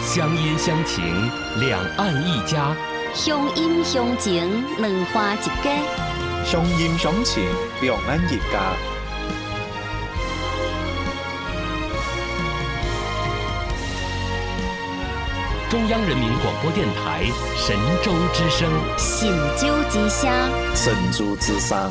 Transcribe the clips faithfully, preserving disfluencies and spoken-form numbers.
乡音乡情，两岸一家。 乡音乡情，两花一家。 乡音乡情，两岸一家。 中央人民广播电台神州之声， 神州之声， 神州之声。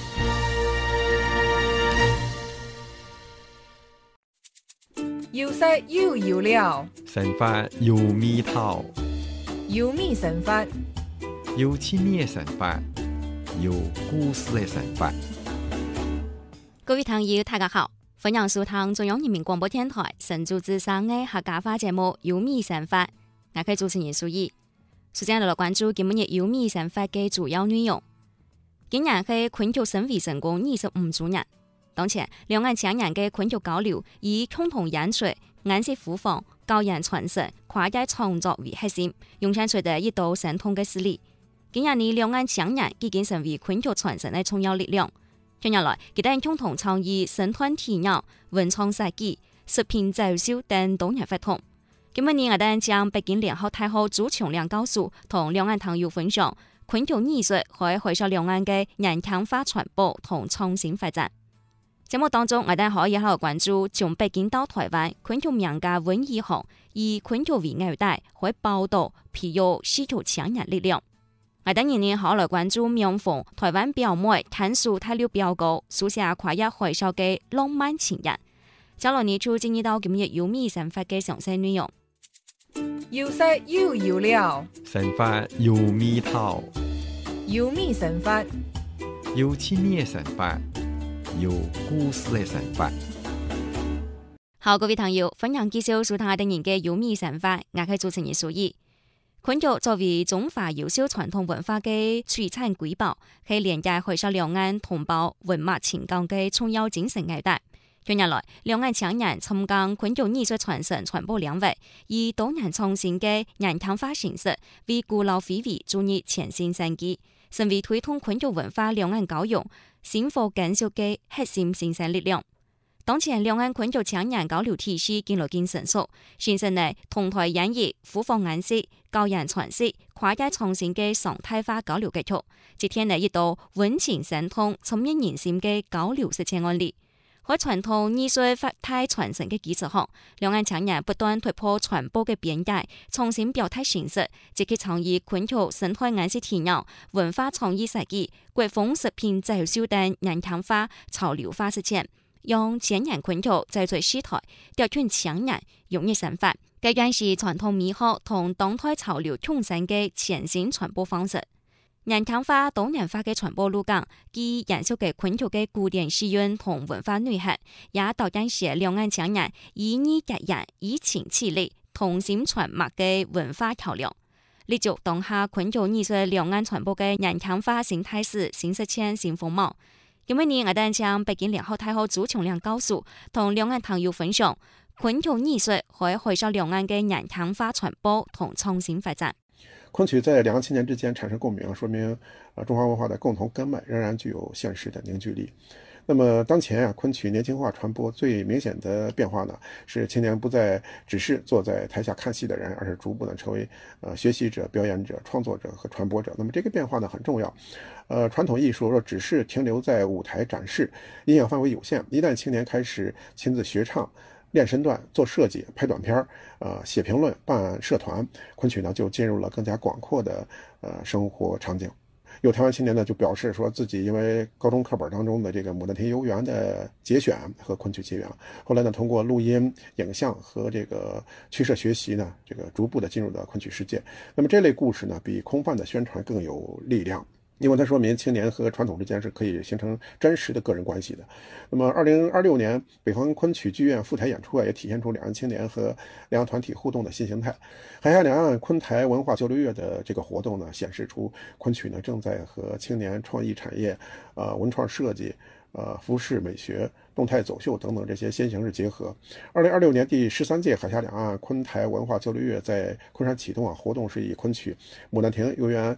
有色又有料， 神法有味道， 有味神法， 有亲密神法，有故事的神法。 各位朋友，大家好，歡迎收聽中央人民廣播電台神州之聲嘅客家話節目《有味神法》，我係主持人蘇怡。首先嚟關注今日《有味神法》嘅主要內容。今年係昆曲省委成功二十五週年。當前，兩岸青年嘅昆曲交流以共同演出、顏色互訪、教養傳承、跨界創作為核心，湧現出的一道相通嘅事例。今日呢，兩岸青年已經成為昆曲傳承嘅重要力量。近年來，佢哋共同倡議生態體驗、文創設計、食品走秀等多元活動。今日呢，我哋將北京聯合大學朱瓊亮教授同兩岸朋友分享昆曲藝術可以回收兩岸嘅人腔化傳播同創新發展。節目當中，我哋可以喺度關注從北京到台灣昆曲名家溫以航以昆曲為紐帶，會報導培育戲曲青年力量。我哋今年可來關注苗鳳台灣表妹探索大陸表哥，書寫跨越回收嘅浪漫情人。接落嚟就進入到今日有味神法嘅詳細內容。 有色又有料， 神法有味道， 有味神法， 有親密神法，有故事的神法。 好，各位朋友，歡迎繼續收聽我哋嘅有味神法，我係主持人蘇怡。昆曲作為中華優秀傳統文化嘅璀璨瑰寶，係連接回收兩岸同胞文化情感嘅重要精神紐帶。近年來，兩岸青年參加昆曲藝術傳承傳播領域，以多元創新嘅人腔化形式，為古老非遺注入全新生機，成為推動昆曲文化兩岸交融、深化建設嘅核心精神力量。當前兩岸昆曲青年交流體系漸來漸成熟，形成了同台演繹、互訪顏色、教養傳承、跨界創新嘅常態化交流結構，接天了一道溫情相通、深入人心嘅交流實踐案例。喺傳統藝術法態傳承嘅基礎上，兩岸青年不斷突破傳播嘅邊界，重新表態形式，積極倡議昆曲生態顏色體驗、文化創意設計、國風食品走秀等人腔化、潮流化實踐，用青年昆曲製作戲台，調轉青年融入神法，這樣是傳統美學同當代潮流共生嘅全新傳播方式。人腔化、多元化嘅傳播路徑，既延續嘅昆曲嘅古典戲韻同文化內涵，也導引是兩岸青年以義結緣、以情刺力、同心傳脈嘅文化橋樑。立足當下昆曲藝術兩岸傳播嘅人腔化新態勢、新實踐、新風貌。今日我哋將北京聯合大學朱瓊亮教授同兩岸朋友分享昆曲藝術可以回收兩岸嘅人腔化傳播同創新發展。 昆曲在兩岸青年之間產生共鳴，說明呃中華文化的共同根脈仍然具有現實的凝聚力。那麼當前啊，昆曲年輕化傳播最明顯的變化呢，是青年不再只是坐在台下看戲的人，而是逐步呢成為呃學習者、表演者、創作者和傳播者。那麼這個變化呢很重要。呃，傳統藝術若只是停留在舞台展示，影響範圍有限。一旦青年開始親自學唱、練身段、做設計、拍短片、呃寫評論、辦社團，昆曲呢就進入了更加廣闊的呃生活場景。有台灣青年呢就表示說自己因為高中課本當中的這個《牡丹亭遊園》的節選和昆曲結緣，後來呢通過錄音、影像和這個曲社學習呢，這個逐步的進入了昆曲世界。那麼這類故事呢比空泛的宣傳更有力量。因為它說明青年和傳統之間是可以形成真實的個人關係的。那麼二零二六年北方昆曲劇院赴台演出啊，也體現出兩岸青年和兩岸團體互動的新形態。海峽兩岸昆台文化交流月的這個活動呢，顯示出昆曲呢正在和青年創意產業、呃文創設計、呃服飾美學、動態走秀等等這些新形式結合。二零二六年第十三屆海峽兩岸昆台文化交流月在昆山啟動啊，活動是以昆曲《牡丹亭遊園》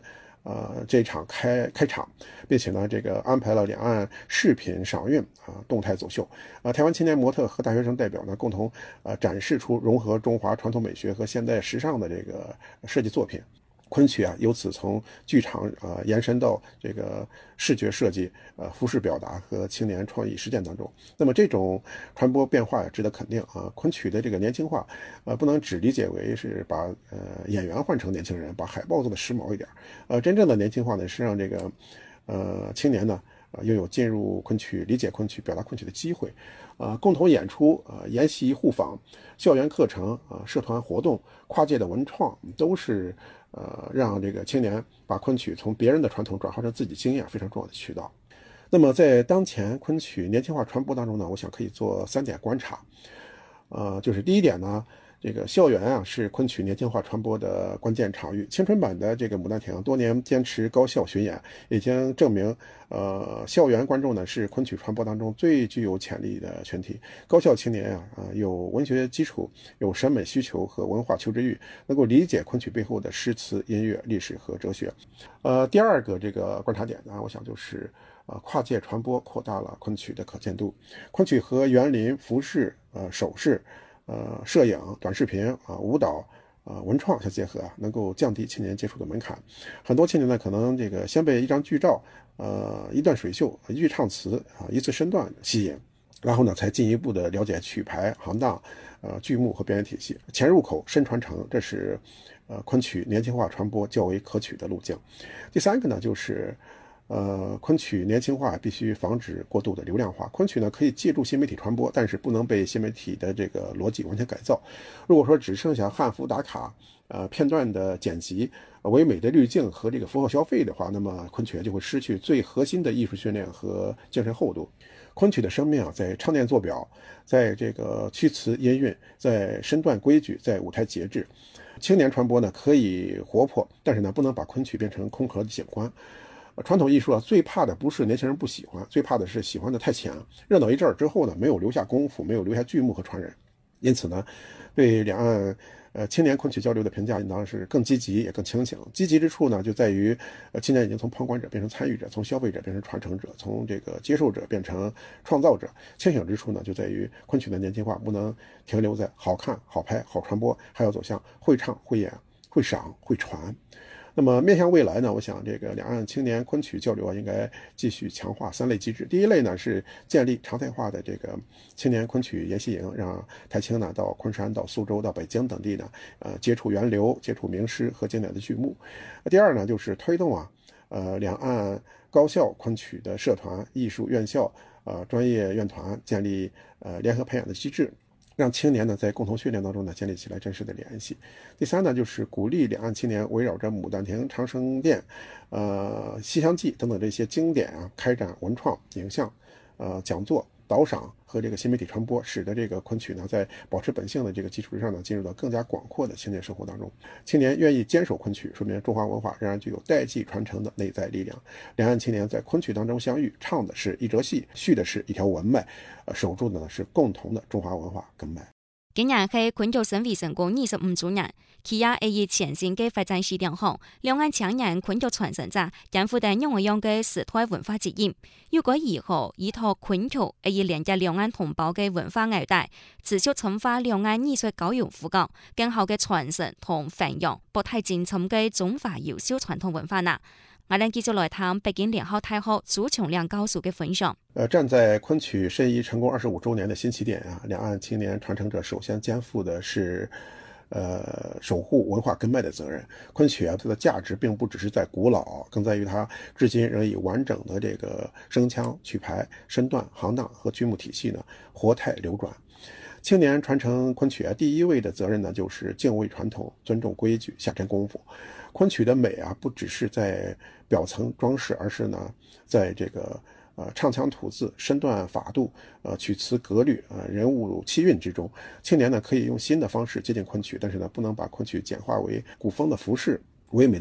呃这场开开场，并且呢这个安排了两岸视频赏韵啊动态走秀。呃台湾青年模特和大学生代表呢共同呃展示出融合中华传统美学和现代时尚的这个设计作品。昆曲啊，由此从剧场啊、呃、延伸到这个视觉设计、呃服饰表达和青年创意实践当中。那么这种传播变化也值得肯定啊。昆曲的这个年轻化，呃，不能只理解为是把呃演员换成年轻人，把海报做的时髦一点。呃，真正的年轻化呢，是让这个呃青年呢。呃，拥有进入昆曲、理解昆曲、表达昆曲的机会，呃，共同演出、呃，研习互访、校园课程、啊、呃，社团活动、跨界的文创，都是呃让这个青年把昆曲从别人的传统转化成自己经验非常重要的渠道。那么在当前昆曲年轻化传播当中呢，我想可以做三点观察，呃，就是第一点呢。这个校园啊是昆曲年轻化传播的关键场域。青春版的这个《牡丹亭》多年坚持高校巡演，已经证明，呃，校园观众呢是昆曲传播当中最具有潜力的群体。高校青年啊，啊有文学基础，有审美需求和文化求知欲，能够理解昆曲背后的诗词、音乐、历史和哲学。呃，第二个这个观察点呢，我想就是。呃，跨界传播扩大了昆曲的可见度。昆曲和园林、服饰、呃首饰、呃摄影、短视频啊、呃、舞蹈、呃文创相结合啊，能够降低青年接触的门槛。很多青年呢，可能这个先被一张剧照、呃一段水袖、一句唱词啊、一次身段吸引，然后呢，才进一步的了解曲牌、行当、呃剧目和表演体系。前入口，深传承，这是呃昆曲年轻化传播较为可取的路径。第三个呢，就是。呃，昆曲年轻化必须防止过度的流量化。昆曲呢可以借助新媒体传播，但是不能被新媒体的这个逻辑完全改造。如果说只剩下汉服打卡、呃片段的剪辑、唯美的滤镜和这个符号消费的话，那么昆曲就会失去最核心的艺术训练和精神厚度。昆曲的生命啊，在唱念做表，在这个曲词音韵，在身段规矩，在舞台节制。青年传播呢可以活泼，但是呢不能把昆曲变成空壳的景观。传统艺术啊，最怕的不是年轻人不喜欢，最怕的是喜欢的太浅，热闹一阵儿之后呢，没有留下功夫，没有留下剧目和传人。因此呢，对两岸呃青年昆曲交流的评价应当是更积极也更清醒。积极之处呢，就在于呃青年已经从旁观者变成参与者，从消费者变成传承者，从这个接受者变成创造者。清醒之处呢，就在于昆曲的年轻化不能停留在好看、好拍、好传播，还要走向会唱、会演、会赏、会传。那么面向未来呢，我想这个两岸青年昆曲交流啊，应该继续强化三类机制。第一类呢是建立常态化的这个青年昆曲研习营，让台青呢到昆山、到苏州、到北京等地呢，呃接触源流、接触名师和经典的剧目。第二呢就是推动啊，呃两岸高校昆曲的社团、艺术院校、呃专业院团建立呃联合培养的机制。让青年呢在共同训练当中呢建立起来真实的联系。第三呢，就是鼓励两岸青年围绕着《牡丹亭》《长生殿》、呃《西厢记》等等这些经典啊，开展文创、影像、呃讲座、导赏和这个新媒体传播，使得这个昆曲呢在保持本性的这个基础之上呢，进入到更加广阔的青年生活当中。青年愿意坚守昆曲，说明中华文化仍然具有代际传承的内在力量。两岸青年在昆曲当中相遇，唱的是一折戏，续的是一条文脉，呃，守住的呢是共同的中华文化根脉。 今日係昆曲成為成功二十五週年，佢也係以全新嘅發展視點向兩岸青年昆曲傳承者肩負定樣樣嘅時代文化責任。如果以後依託昆曲係以連接兩岸同胞嘅文化紐帶，持續深化兩岸藝術交融互動，更好嘅傳承同發揚博大精深嘅中華優秀傳統文化啦。我哋繼續來談北京聯合大學朱瓊亮教授嘅分享。 呃，站在昆曲申遺成功二十五周年的新起點啊，兩岸青年傳承者首先肩負的是，呃，守護文化根脈的責任。昆曲啊，它的價值並不只是在古老，更在於它至今仍以完整的這個聲腔、曲牌、身段、行當和劇目體系呢，活態流轉。青年傳承昆曲啊，第一位的責任呢，就是敬畏傳統、尊重規矩、下真功夫。昆曲的美啊，不只是在表層裝飾，而是呢，在這個呃唱腔吐字、身段法度、呃曲詞格律、呃人物氣韻之中。青年呢可以用新的方式接近昆曲，但是呢不能把昆曲簡化為古風的服飾、唯美的